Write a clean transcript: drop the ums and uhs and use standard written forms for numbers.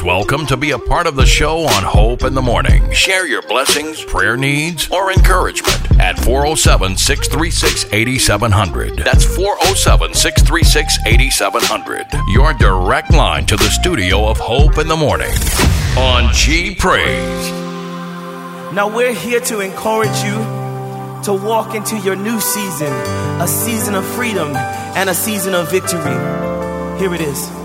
Welcome to be a part of the show on Hope in the Morning. Share your blessings, prayer needs, or encouragement at 407-636-8700. That's 407-636-8700. Your direct line to the studio of Hope in the Morning on G Praise. Now we're here to encourage you to walk into your new season, a season of freedom and a season of victory. Here it is.